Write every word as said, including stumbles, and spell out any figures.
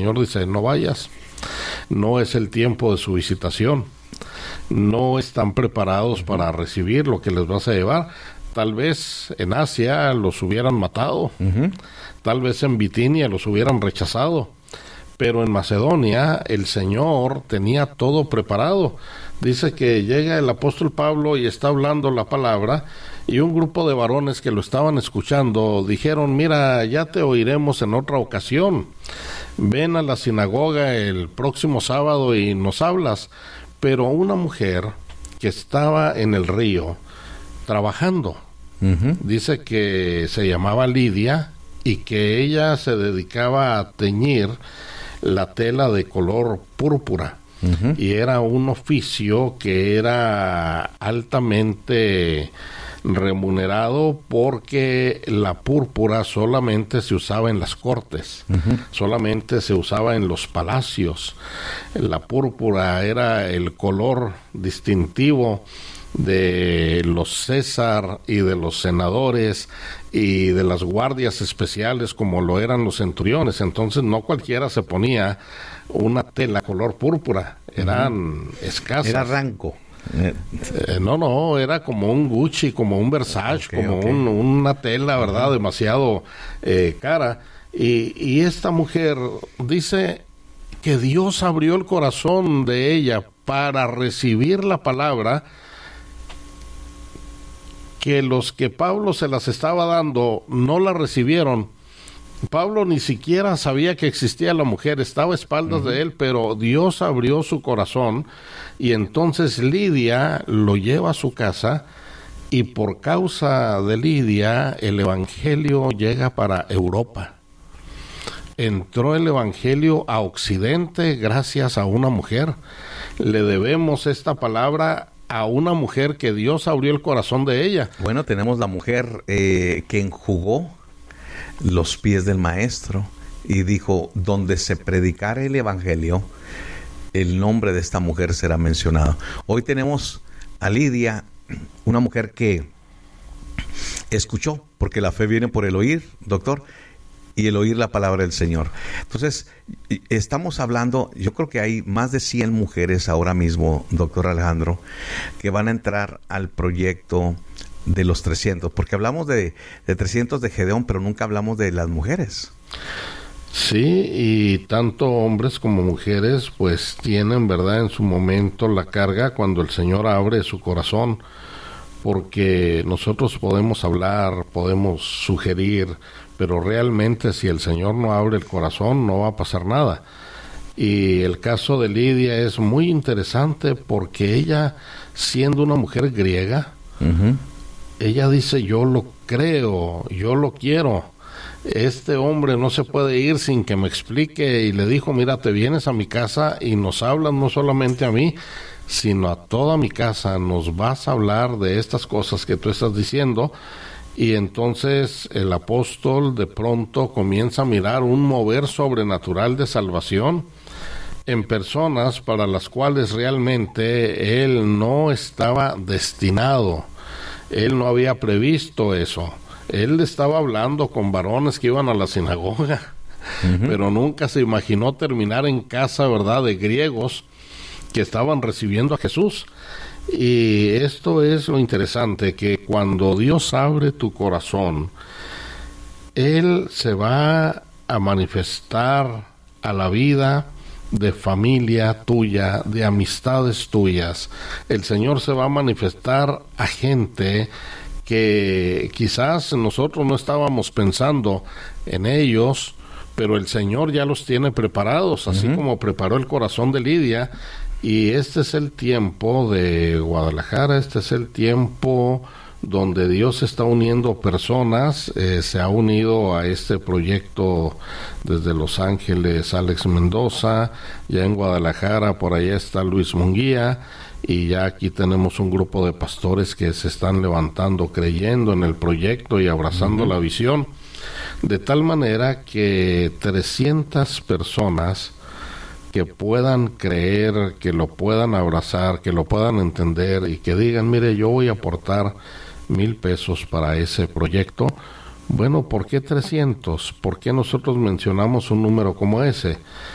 Señor dice, no vayas, no es el tiempo de su visitación, no están preparados para recibir lo que les vas a llevar. Tal vez en Asia los hubieran matado, uh-huh. Tal vez en Bitinia los hubieran rechazado, pero en Macedonia el Señor tenía todo preparado. Dice que llega el apóstol Pablo y está hablando la palabra, y un grupo de varones que lo estaban escuchando dijeron, mira, ya te oiremos en otra ocasión, ven a la sinagoga el próximo sábado y nos hablas. Pero una mujer que estaba en el río trabajando, uh-huh. Dice que se llamaba Lidia y que ella se dedicaba a teñir la tela de color púrpura. Uh-huh. Y era un oficio que era altamente remunerado porque la púrpura solamente se usaba en las cortes, uh-huh. Solamente se usaba en los palacios. La púrpura era el color distintivo de los César y de los senadores y de las guardias especiales como lo eran los centuriones. Entonces no cualquiera se ponía una tela color púrpura, eran uh-huh. escasas. Era ranco. Eh, no, no, era como un Gucci, como un Versace, okay, como okay. Un, una tela, ¿verdad? Uh-huh. Demasiado eh, cara. Y, y esta mujer dice que Dios abrió el corazón de ella para recibir la palabra, que los que Pablo se las estaba dando no la recibieron. Pablo ni siquiera sabía que existía la mujer, estaba a espaldas uh-huh. de él, pero Dios abrió su corazón, y entonces Lidia lo lleva a su casa, y por causa de Lidia el evangelio llega para Europa. Entró el evangelio a Occidente gracias a una mujer. Le debemos esta palabra a una mujer que Dios abrió el corazón de ella. Bueno, tenemos la mujer eh, que enjugó los pies del maestro y dijo, donde se predicare el evangelio, el nombre de esta mujer será mencionado. Hoy tenemos a Lidia, una mujer que escuchó, porque la fe viene por el oír, doctor, y el oír la palabra del Señor. Entonces, estamos hablando, yo creo que hay más de cien mujeres ahora mismo, doctor Alejandro, que van a entrar al proyecto de los trescientos, porque hablamos de, de trescientos de Gedeón, pero nunca hablamos de las mujeres. Sí, y tanto hombres como mujeres pues tienen, ¿verdad?, en su momento la carga cuando el Señor abre su corazón, porque nosotros podemos hablar, podemos sugerir, pero realmente si el Señor no abre el corazón no va a pasar nada. Y el caso de Lidia es muy interesante porque ella, siendo una mujer griega, uh-huh. ella dice, yo lo creo, yo lo quiero. Este hombre no se puede ir sin que me explique, y le dijo, mira, te vienes a mi casa y nos hablas no solamente a mí, sino a toda mi casa, nos vas a hablar de estas cosas que tú estás diciendo. Y entonces el apóstol de pronto comienza a mirar un mover sobrenatural de salvación en personas para las cuales realmente él no estaba destinado, él no había previsto eso. Él estaba hablando con varones que iban a la sinagoga, uh-huh. pero nunca se imaginó terminar en casa, ¿verdad?, de griegos que estaban recibiendo a Jesús. Y esto es lo interesante, que cuando Dios abre tu corazón, Él se va a manifestar a la vida de familia tuya, de amistades tuyas. El Señor se va a manifestar a gente que quizás nosotros no estábamos pensando en ellos, pero el Señor ya los tiene preparados, así uh-huh. como preparó el corazón de Lidia. Y este es el tiempo de Guadalajara, este es el tiempo donde Dios está uniendo personas. Eh, se ha unido a este proyecto desde Los Ángeles Alex Mendoza, ya en Guadalajara por allá está Luis Munguía, y ya aquí tenemos un grupo de pastores que se están levantando creyendo en el proyecto y abrazando uh-huh. la visión, de tal manera que trescientas personas que puedan creer, que lo puedan abrazar, que lo puedan entender y que digan, mire, yo voy a aportar mil pesos para ese proyecto. Bueno, ¿por qué trescientos? ¿Por qué nosotros mencionamos un número como ese?